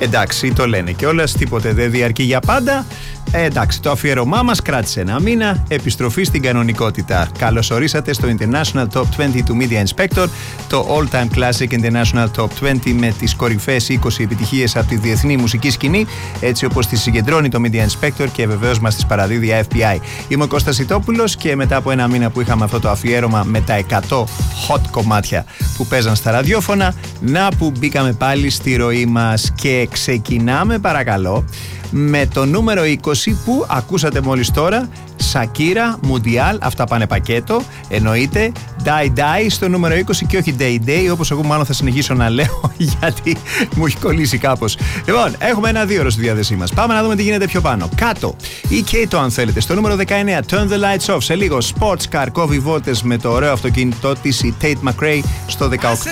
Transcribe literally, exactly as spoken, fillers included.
Εντάξει, το λένε κιόλας, τίποτε δεν διαρκεί για πάντα. Ε, εντάξει, το αφιέρωμά μας κράτησε ένα μήνα. Επιστροφή στην κανονικότητα. Καλώς ορίσατε στο International Top είκοσι του Media Inspector, το All Time Classic International Top είκοσι με τις κορυφαίες είκοσι επιτυχίες από τη διεθνή μουσική σκηνή, έτσι όπως τις συγκεντρώνει το Media Inspector και βεβαίως μας τις παραδίδει F B I. Είμαι ο Κώστας Ιτόπουλος και μετά από ένα μήνα που είχαμε αυτό το αφιέρωμα με τα εκατό hot κομμάτια που παίζαν στα ραδιόφωνα, να που μπήκαμε πάλι στη ροή μας και ξεκινάμε παρακαλώ με το νούμερο είκοσι που ακούσατε μόλις τώρα. Σακύρα, Μουντιάλ, αυτά πάνε πακέτο. Εννοείται. Die Die στο νούμερο είκοσι και όχι Day Day, όπως εγώ μάλλον θα συνεχίσω να λέω γιατί μου έχει κολλήσει κάπως. Λοιπόν, έχουμε ένα δύο ώρο στη διάθεσή μας. Πάμε να δούμε τι γίνεται πιο πάνω. Κάτω, ή και το αν θέλετε, στο νούμερο δεκαεννέα, Turn the Lights Off. Σε λίγο, Sports Car, κόβει βόλτες με το ωραίο αυτοκίνητό της η Tate McRae στο δεκαοκτώ.